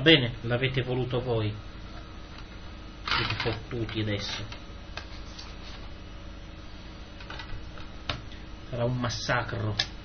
Va bene? L'avete voluto voi. Siete fottuti adesso. Sarà un massacro.